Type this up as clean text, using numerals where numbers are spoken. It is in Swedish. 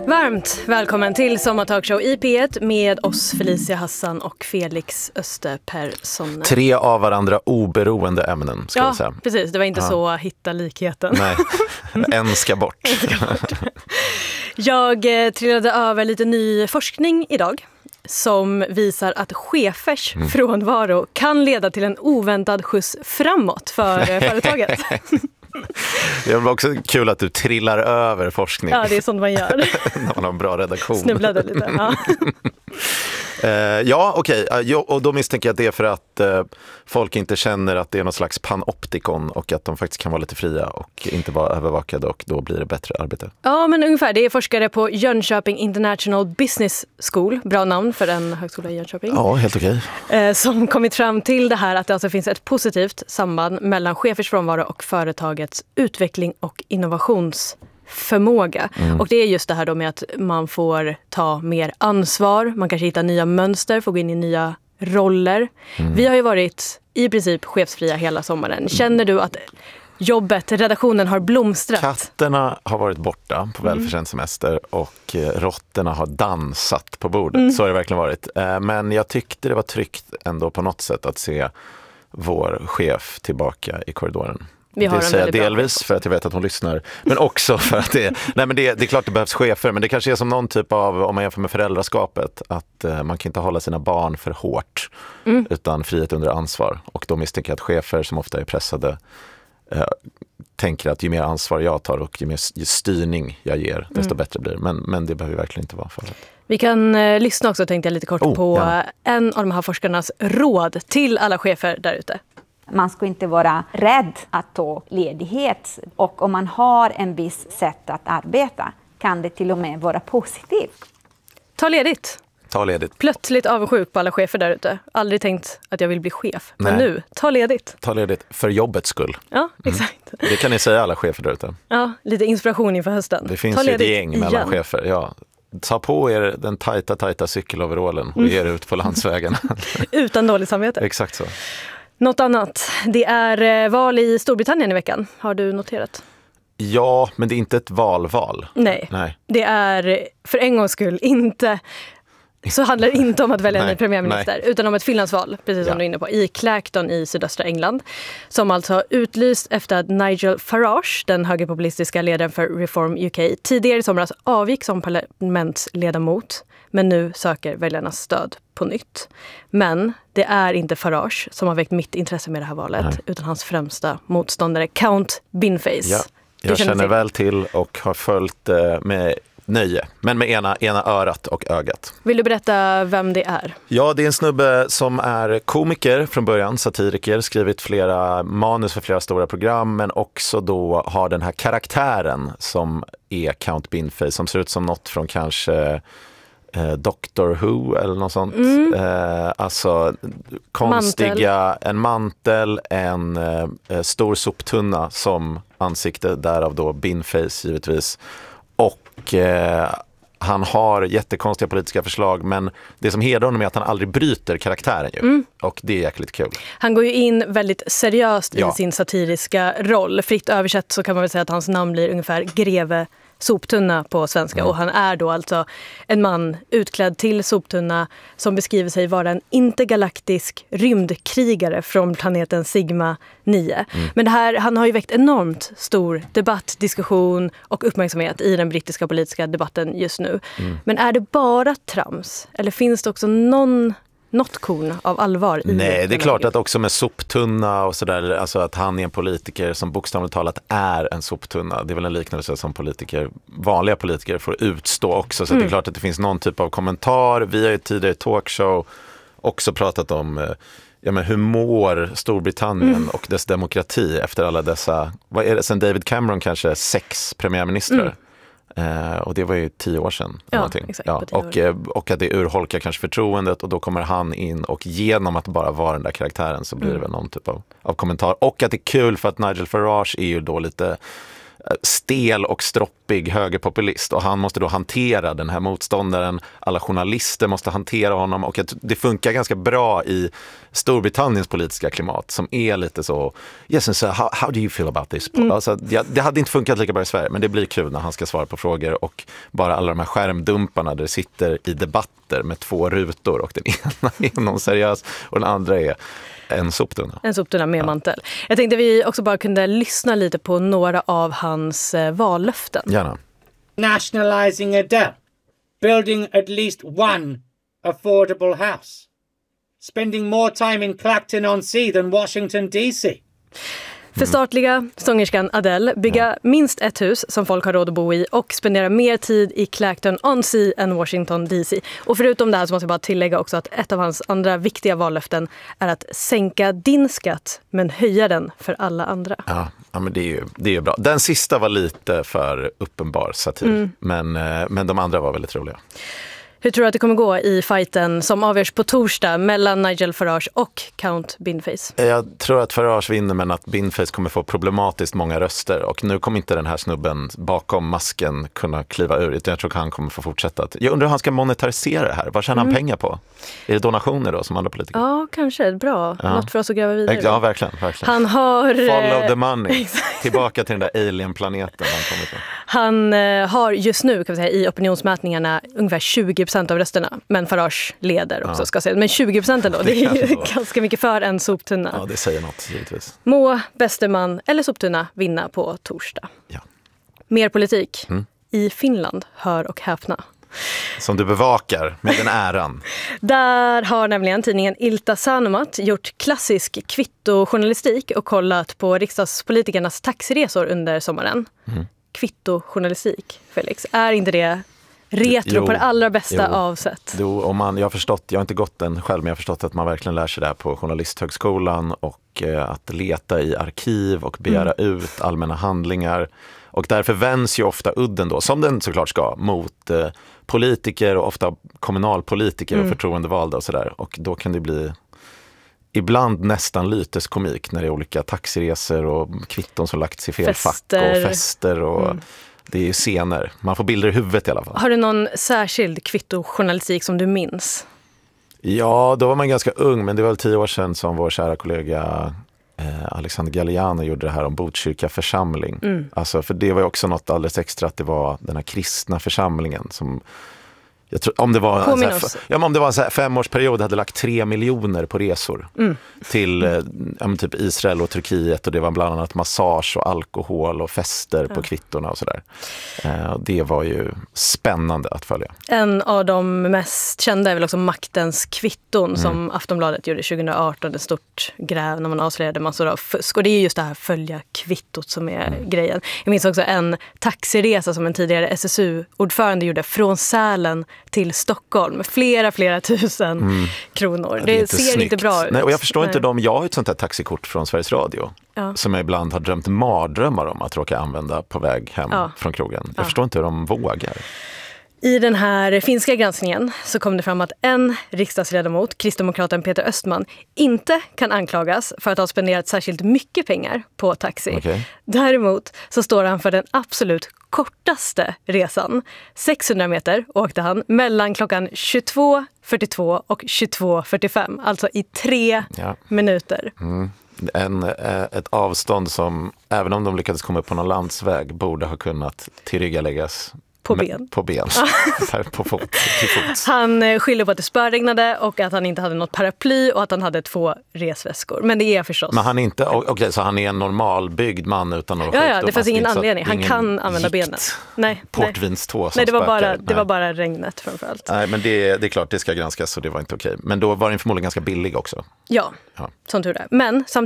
Varmt välkommen till Sommartalkshow i P1 med oss Felicia Hassan och Felix Österpersson. 3 av varandra oberoende ämnen ska jag säga. Ja, precis. Det var inte så hitta likheten. Nej, en ska bort. Jag trillade över lite ny forskning idag som visar att chefers frånvaro kan leda till en oväntad skjuts framåt för företaget. Det är också kul att du trillar över forskning. Ja, det är sånt man gör. När man har en bra redaktion. Snubblade lite, ja. Okej. Och då misstänker jag att det är för att folk inte känner att det är någon slags panoptikon och att de faktiskt kan vara lite fria och inte vara övervakade, och då blir det bättre arbete. Ja, men ungefär. Det är forskare på Jönköping International Business School, bra namn för en högskola i Jönköping. Ja, helt okej. Som kommit fram till det här att det alltså finns ett positivt samband mellan chefers frånvaro och företagets utveckling och innovationsförmåga. Och det är just det här då med att man får ta mer ansvar, man kanske hittar nya mönster, får gå in i nya roller. Vi har ju varit i princip chefsfria hela sommaren. Känner du att jobbet, redaktionen har blomstrat? Katterna har varit borta på välförtjänt semester och råttorna har dansat på bordet. Så har det verkligen varit. Men jag tyckte det var tryggt ändå på något sätt att se vår chef tillbaka i korridoren. Det säger delvis för att jag vet att hon lyssnar, men också för att det är klart det behövs chefer, men det kanske är som någon typ av, om man jämför med föräldraskapet, att man kan inte hålla sina barn för hårt utan frihet under ansvar. Och då misstänker jag att chefer som ofta är pressade tänker att ju mer ansvar jag tar och ju mer styrning jag ger, desto bättre blir det. Men det behöver verkligen inte vara fallet. Vi kan lyssna också, tänkte jag lite kort, på en av de här forskarnas råd till alla chefer där ute. Man ska inte vara rädd att ta ledighet, och om man har en viss sätt att arbeta kan det till och med vara positivt. Ta ledigt. Ta ledigt. Plötsligt avundsjuk på alla chefer där ute. Aldrig tänkt att jag vill bli chef. Men nu, ta ledigt. Ta ledigt för jobbets skull. Ja, exakt. Det kan ni säga alla chefer där ute. Ja, lite inspiration inför hösten. Det finns ju ett gäng mellan chefer. Ja. Ta på er den tajta cykeloverallen och ge er ut på landsvägen. Utan dåligt samvete. Exakt så. Något annat. Det är val i Storbritannien i veckan. Har du noterat? Ja, men det är inte ett valval. Nej. Det är för en gångs skull inte... Så handlar det inte om att välja en ny premiärminister, utan om ett finlandsval, precis som du är inne på, i Clacton i sydöstra England, som alltså har utlyst efter att Nigel Farage, den högerpopulistiska ledaren för Reform UK, tidigare i somras avgick som parlamentsledamot, men nu söker väljarnas stöd på nytt. Men det är inte Farage som har väckt mitt intresse med det här valet, utan hans främsta motståndare, Count Binface. Ja, jag känner väl till och har följt med nöje, men med ena örat och ögat. Vill du berätta vem det är? Ja, det är en snubbe som är komiker från början, satiriker, skrivit flera manus för flera stora program, men också då har den här karaktären som är Count Binface, som ser ut som något från kanske Doctor Who eller något sånt. Alltså konstiga, en mantel, en stor soptunna som ansikte, därav då Binface givetvis. Och han har jättekonstiga politiska förslag, men det som hedrar honom är att han aldrig bryter karaktären ju. Och det är jäkligt kul. Han går ju in väldigt seriöst i sin satiriska roll. Fritt översatt så kan man väl säga att hans namn blir ungefär greve soptunna på svenska. Och han är då alltså en man utklädd till soptunna som beskriver sig vara en intergalaktisk rymdkrigare från planeten Sigma 9. Men det här, han har ju väckt enormt stor debatt, diskussion och uppmärksamhet i den brittiska politiska debatten just nu. Men är det bara trams? Eller finns det också något korn av allvar i? Nej, det är klart att också med soptunna och sådär, alltså att han är en politiker som bokstavligt talat är en soptunna. Det är väl en liknelse som vanliga politiker får utstå också, så det är klart att det finns någon typ av kommentar. Vi har ju tidigare i talkshow också pratat om hur mår Storbritannien och dess demokrati efter alla dessa, vad är det, sen David Cameron kanske 6 premiärministrar. Och det var ju 10 år sedan. Exakt, och att det urholkar kanske förtroendet, och då kommer han in och genom att bara vara den där karaktären så blir det väl någon typ av kommentar. Och att det är kul för att Nigel Farage är ju då lite stel och stroppig högerpopulist, och han måste då hantera den här motståndaren. Alla journalister måste hantera honom, och det funkar ganska bra i Storbritanniens politiska klimat som är lite så, yes, and so how do you feel about this? Alltså, det hade inte funkat lika bra i Sverige, men det blir kul när han ska svara på frågor, och bara alla de här skärmdumparna där det sitter i debatter med 2 rutor, och den ena är någon seriös och den andra är en soptunna. En soptunna med mantel. Jag tänkte vi också bara kunde lyssna lite på några av hans vallöften. Gärna. Nationalizing a debt. Building at least one affordable house. Spending more time in Clacton-on-Sea than Washington DC. Förstatliga sångerskan Adele, bygga minst ett hus som folk har råd att bo i och spendera mer tid i Clacton-on-Sea än Washington DC. Och förutom det här så måste jag bara tillägga också att ett av hans andra viktiga vallöften är att sänka din skatt men höja den för alla andra. Ja, men det är ju bra. Den sista var lite för uppenbar satir, men de andra var väldigt roliga. Hur tror du att det kommer gå i fighten som avgörs på torsdag mellan Nigel Farage och Count Binface? Jag tror att Farage vinner, men att Binface kommer få problematiskt många röster. Och nu kommer inte den här snubben bakom masken kunna kliva ur, utan jag tror att han kommer få fortsätta. Jag undrar hur han ska monetarisera det här. Vad tjänar han pengar på? Är det donationer då som andra politiker? Ja, kanske. Bra. Något för oss att gräva vidare. Ja, verkligen. Han har... Follow the money. Tillbaka till den där alien-planeten han kommer ifrån. Han har just nu, kan vi säga, i opinionsmätningarna ungefär 20% av rösterna. Men Farage leder också, ska jag säga. Men 20% ändå, det är ju ganska mycket för en soptunna. Ja, det säger något, givetvis. Må bäste man eller soptunna vinna på torsdag. Ja. Mer politik. I Finland, hör och häpna. Som du bevakar med den äran. Där har nämligen tidningen Ilta Sanomat gjort klassisk kvittojournalistik och kollat på riksdagspolitikernas taxiresor under sommaren. Kvittojournalistik, Felix. Är inte det retro på det allra bästa avsätt? Jo, jag har förstått, jag har inte gått den själv, men jag har förstått att man verkligen lär sig det här på Journalisthögskolan, och att leta i arkiv och begära ut allmänna handlingar. Och därför vänds ju ofta udden då, som den såklart ska, mot politiker och ofta kommunalpolitiker och förtroendevalda och sådär. Och då kan det bli ibland nästan lyteskomik när det är olika taxiresor och kvitton som lagts i fel fack och fester och det är ju scener. Man får bilder i huvudet i alla fall. Har du någon särskild kvittojournalistik som du minns? Ja, då var man ganska ung, men det var väl 10 år sedan som vår kära kollega Alexander Galliano gjorde det här om Botkyrka församling. Alltså, för det var ju också något alldeles extra att det var den här kristna församlingen som, jag tror, om det var om det var en så här 5-årsperiod hade lagt 3 miljoner på resor till typ Israel och Turkiet, och det var bland annat massage och alkohol och fester på kvittorna och sådär. Det var ju spännande att följa. En av de mest kända är väl också Maktens kvitton som Aftonbladet gjorde 2018, ett stort gräv när man avslöjade massor av fusk. Och det är just det här följa kvittot som är grejen. Jag minns också en taxiresa som en tidigare SSU-ordförande gjorde från Sälen till Stockholm. Flera tusen kronor. Det ser snyggt. Inte bra ut. Nej, och jag förstår inte jag har ett sånt här taxikort från Sveriges Radio som jag ibland har drömt mardrömmar om att råka använda på väg hem från krogen. Jag förstår inte hur de vågar. I den här finska granskningen så kom det fram att en riksdagsledamot, kristdemokraten Peter Östman, inte kan anklagas för att ha spenderat särskilt mycket pengar på taxi. Okay. Däremot så står han för den absolut kortaste resan. 600 meter åkte han mellan klockan 22.42 och 22.45, alltså i 3 minuter. Ett avstånd som, även om de lyckades komma upp på någon landsväg, borde ha kunnat tillryggaläggas på ben. På fot, till fots. Han skyller på att det spöregnade och att han inte hade något paraply och att han hade 2 resväskor. Men det är förstås. Men han är inte, så han är en normalbyggd man utan någon sjukdom. Ja, det fanns ingen anledning. Han kan använda benen. Nej. Portvinstå som det var bara regnet framförallt. Nej, men det är klart, det ska granskas, så det var inte okej. Men då var den förmodligen ganska billig också. Ja, som tur är. Men samtidigt